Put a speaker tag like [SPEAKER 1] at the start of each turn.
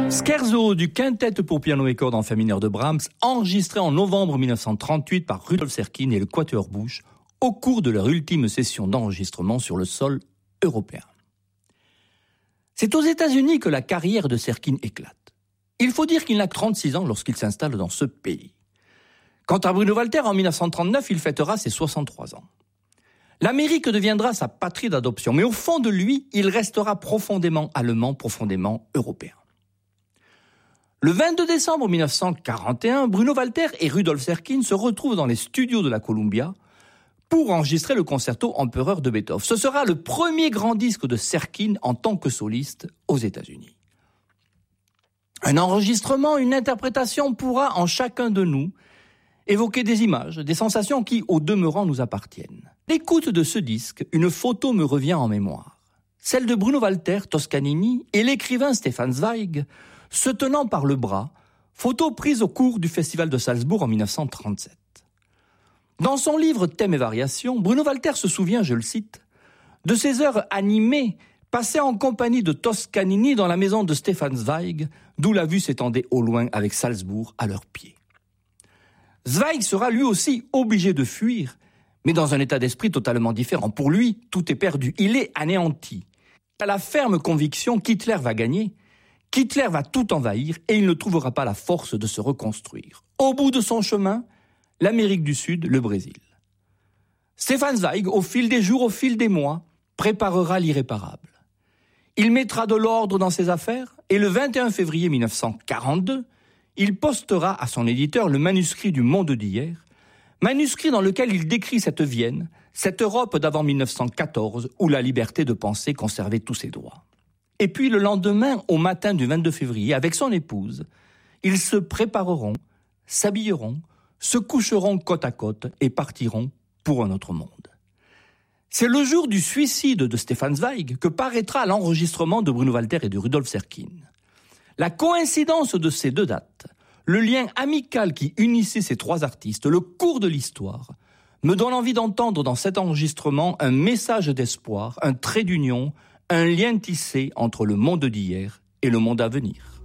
[SPEAKER 1] Scherzo du quintet pour piano et cordes en fa mineur de Brahms, enregistré en novembre 1938 par Rudolf Serkin et le Quatuor Busch au cours de leur ultime session d'enregistrement sur le sol européen. C'est aux États-Unis que la carrière de Serkin éclate. Il faut dire qu'il n'a que 36 ans lorsqu'il s'installe dans ce pays. Quant à Bruno Walter, en 1939, il fêtera ses 63 ans. L'Amérique deviendra sa patrie d'adoption, mais au fond de lui, il restera profondément allemand, profondément européen. Le 22 décembre 1941, Bruno Walter et Rudolf Serkin se retrouvent dans les studios de la Columbia pour enregistrer le concerto Empereur de Beethoven. Ce sera le premier grand disque de Serkin en tant que soliste aux États-Unis. Un enregistrement, une interprétation pourra en chacun de nous évoquer des images, des sensations qui, au demeurant, nous appartiennent. L'écoute de ce disque, une photo me revient en mémoire. Celle de Bruno Walter, Toscanini, et l'écrivain Stefan Zweig, se tenant par le bras, photo prise au cours du Festival de Salzbourg en 1937. Dans son livre Thèmes et variations, Bruno Walter se souvient, je le cite, de ces heures animées passées en compagnie de Toscanini dans la maison de Stefan Zweig, d'où la vue s'étendait au loin avec Salzbourg à leurs pieds. Zweig sera lui aussi obligé de fuir, mais dans un état d'esprit totalement différent. Pour lui, tout est perdu, il est anéanti. Il a la ferme conviction qu'Hitler va gagner, qu'Hitler va tout envahir et il ne trouvera pas la force de se reconstruire. Au bout de son chemin, l'Amérique du Sud, le Brésil. Stefan Zweig, au fil des jours, au fil des mois, préparera l'irréparable. Il mettra de l'ordre dans ses affaires et le 21 février 1942, il postera à son éditeur le manuscrit du Monde d'hier, manuscrit dans lequel il décrit cette Vienne, cette Europe d'avant 1914 où la liberté de penser conservait tous ses droits. Et puis le lendemain, au matin du 22 février, avec son épouse, ils se prépareront, s'habilleront, se coucheront côte à côte et partiront pour un autre monde. C'est le jour du suicide de Stefan Zweig que paraîtra l'enregistrement de Bruno Walter et de Rudolf Serkin. La coïncidence de ces deux dates, le lien amical qui unissait ces trois artistes, le cours de l'histoire, me donne envie d'entendre dans cet enregistrement un message d'espoir, un trait d'union, un lien tissé entre le monde d'hier et le monde à venir.